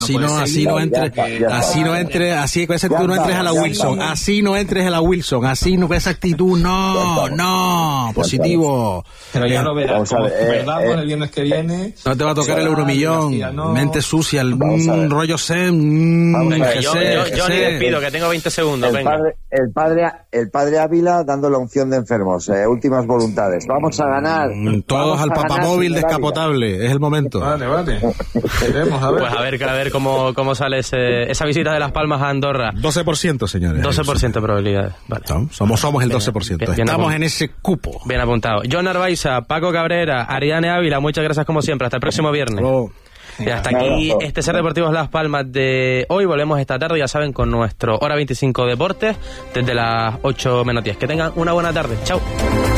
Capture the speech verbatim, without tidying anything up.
Así no, así no entre, así no entre, así con esa actitud no entres a la Wilson, así no entres a la Wilson, así no con esa actitud, no, no, positivo. Pero ya lo verás, como perdamos el viernes que viene. No te va a tocar el euromillón, mente sucia, el rollo Sem, venga, yo, yo, yo ni despido, que tengo veinte segundos, el venga. Padre, el padre, el padre Ávila dando la unción de enfermos, eh, últimas voluntades. Vamos a ganar. Todos al papamóvil descapotable, es el momento. Vale, vale. Veremos, a ver. Pues a ver, a ver cómo, cómo sale ese, esa visita de Las Palmas a Andorra. doce por ciento, señores. doce por ciento de probabilidades. Vale. Somos, somos el doce por ciento. Bien, bien Estamos en ese cupo. Bien apuntado. John Arbaiza, Paco Cabrera, Ariane Ávila, muchas gracias como siempre. Hasta el próximo viernes. Oh. Y hasta aquí este Ser Deportivos Las Palmas de hoy. Volvemos esta tarde, ya saben, con nuestro Hora veinticinco Deportes desde las ocho menos diez. Que tengan una buena tarde. Chao.